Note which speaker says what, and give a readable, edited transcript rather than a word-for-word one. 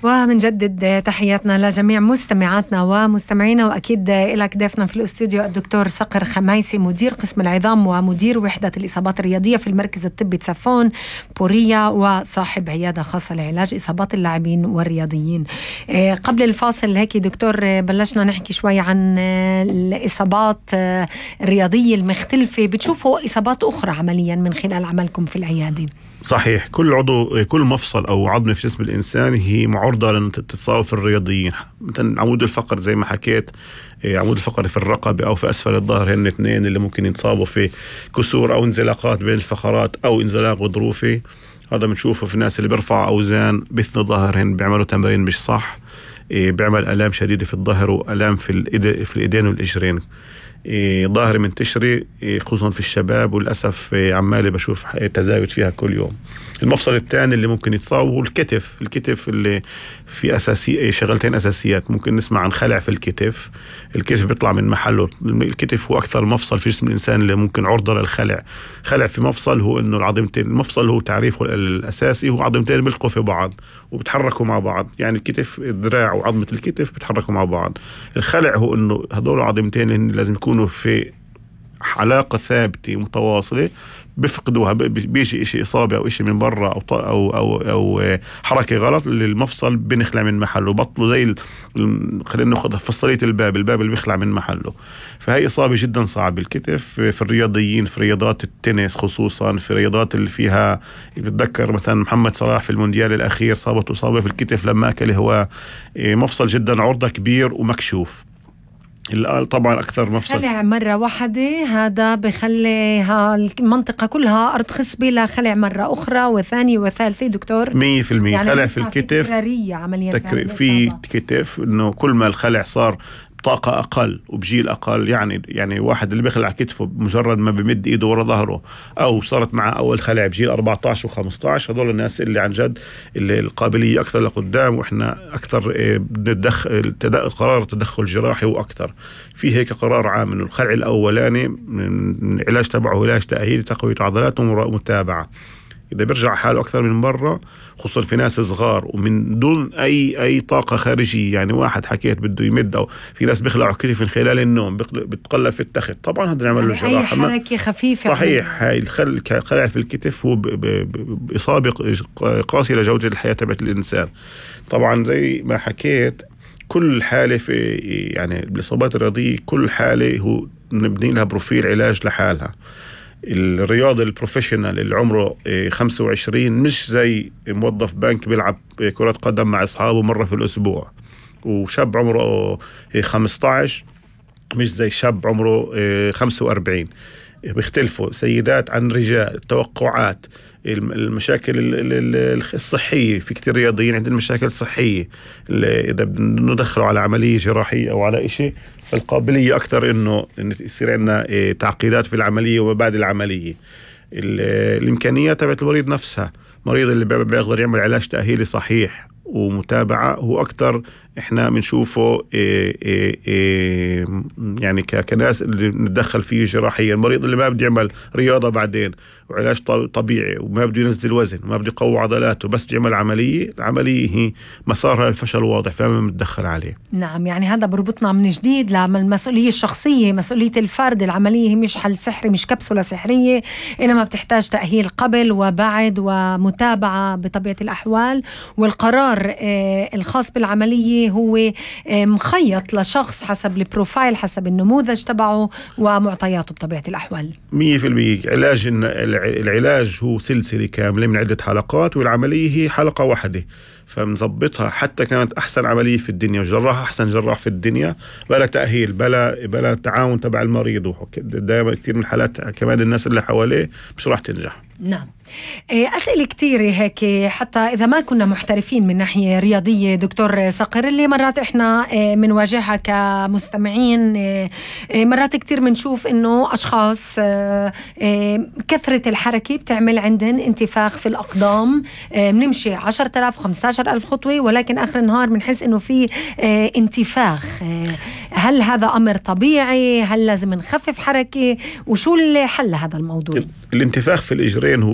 Speaker 1: ومنجدد تحياتنا لجميع مستمعاتنا ومستمعينا، وأكيد لك ضيفنا في الاستوديو الدكتور صقر خميسي، مدير قسم العظام ومدير وحدة الإصابات الرياضية في المركز الطبي تسفون بوريا، وصاحب عيادة خاصة لعلاج إصابات اللاعبين والرياضيين. قبل الفاصل هيك دكتور بلشنا نحكي شوي عن الإصابات الرياضية المختلفة، بتشوفوا إصابات أخرى عمليا من خلال عملكم في العيادة؟
Speaker 2: صحيح، كل مفصل أو عظمة في جسم الإنسان هي معرضة لأن تتصاب في الرياضيين. مثلا عمود الفقر زي ما حكيت، عمود الفقر في الرقبة أو في أسفل الظهر، هن اثنين اللي ممكن يتصابوا في كسور أو انزلاقات بين الفقرات أو انزلاق غضروفي. هذا بنشوفه في الناس اللي بيرفعوا أوزان بثنوا ظهرهن، بيعملوا تمارين مش صح، بيعمل آلام شديدة في الظهر وآلام في الإيدين والإجرين. ظاهرة منتشرة خصوصا في الشباب، وللأسف عمالي بشوف تزايد فيها كل يوم. المفصل الثاني اللي ممكن يتصاب هو الكتف اللي في شغلتين أساسيات. ممكن نسمع عن خلع في الكتف بيطلع من محله. الكتف هو أكثر مفصل في جسم الإنسان اللي ممكن عرضة للخلع. خلع في مفصل هو إنه العظمتين، المفصل هو تعريفه الأساسي هو عظمتين بيلقوا في بعض وبتحركوا مع بعض، يعني الكتف الذراع وعظمة الكتف بتحركوا مع بعض. الخلع هو إنه هذول العظمتين لازم يكونوا في علاقة ثابتة متواصلة، بفقدوها بيجي إشي إصابة أو إشي من برا أو حركة غلط للمفصل بنخلع من محله. بطله زي خلينا ناخذ فصلية الباب اللي بيخلع من محله. فهي إصابة جدا صعبة. الكتف في الرياضيين، في رياضات التنس خصوصا، في رياضات اللي فيها، بتذكر مثلا محمد صلاح في المونديال الأخير صابته إصابة في الكتف لما أكل هو مفصل جدا عرضة كبير ومكشوف. طبعا أكثر مفصل
Speaker 1: خلع مرة واحدة، هذا بخلي المنطقة كلها أرض خصبة لخلع مرة أخرى وثانية وثالثة. دكتور
Speaker 2: 100%
Speaker 1: يعني
Speaker 2: خلع في الكتف في الكتف، إنه كل ما الخلع صار طاقة أقل وبجيل أقل، يعني واحد اللي بيخلع كتفه بمجرد ما بمد إيده ورا ظهره، أو صارت مع أول خلع بجيل 14 و15، هذول الناس اللي عن جد اللي القابلية أكثر لقدام، وإحنا أكثر قرار تدخل جراحي وأكثر. في هيك قرار عام إنه الخلع الأولاني من علاج تبعه علاج تأهيلي تقوية عضلات ومتابعة. إذا بيرجع حاله أكثر من مرة، خصوصا في ناس صغار ومن دون أي طاقة خارجية، يعني واحد حكيت بده يمد، أو في ناس بيخلعوا كتف من خلال النوم بتقلب في التخت، طبعا هذا نعمل له جراحة.
Speaker 1: أي حركة خفيفة
Speaker 2: صحيح. هاي الخلع في الكتف هو بإصابة قاسية لجودة الحياة تبعت الإنسان. طبعا زي ما حكيت كل حالة في يعني الإصابات الرياضية، كل حالة هو نبني لها بروفيل علاج لحالها. الرياضي البروفيشنال اللي عمره 25 مش زي موظف بنك بيلعب كرة قدم مع أصحابه مرة في الأسبوع، وشاب عمره 15 مش زي شاب عمره 45. بيختلفوا سيدات عن رجال، التوقعات، المشاكل الصحية. في كتير رياضيين عندهم مشاكل صحية، إذا بندخلوا على عملية جراحية أو على إشي، فالقابلية أكثر إنه يصير عندنا تعقيدات في العملية وما بعد العملية. الإمكانيات تبعت المريض نفسها، مريض اللي بيقدر يعمل علاج تأهيلي صحيح ومتابعة هو أكتر إحنا بنشوفه يعني كناس اللي ندخل فيه جراحيا. المريض اللي ما بده يعمل رياضة بعدين وعلاج طبيعي وما بده ينزل وزن وما بده يقوي عضلاته، بس بده يعمل العملية هي مسارها الفشل واضح، فما بنتدخل عليه.
Speaker 1: نعم، يعني هذا بربطنا من جديد للمسؤولية الشخصية، مسؤولية الفرد. العملية هي مش حل سحري، مش كبسولة سحرية، إنما بتحتاج تأهيل قبل وبعد ومتابعة بطبيعة الأحوال. والقرار الخاص بالعملية هو مخيط لشخص حسب البروفايل، حسب النموذج تبعه ومعطياته بطبيعة الأحوال.
Speaker 2: 100% العلاج هو سلسلة كاملة من عدة حلقات، والعملية هي حلقة واحدة، فمزبطها. حتى كانت أحسن عملية في الدنيا وجراح أحسن جراح في الدنيا بلا تأهيل بلا تعاون تبع المريض، دائما كثير من الحالات كمان الناس اللي حواليه مش راح تنجح.
Speaker 1: نعم. أسئلة كتير هيك، حتى إذا ما كنا محترفين من ناحية رياضية دكتور صقر، اللي مرات إحنا منواجهها كمستمعين. مرات كتير منشوف إنه أشخاص كثرة الحركة بتعمل عندهم انتفاخ في الأقدام، بنمشي 10,000 15,000 خطوة، ولكن آخر النهار بنحس إنه في انتفاخ. هل هذا أمر طبيعي؟ هل لازم نخفف حركة؟ وشو الحل لهذا الموضوع؟
Speaker 2: الانتفاخ في الإجرين هو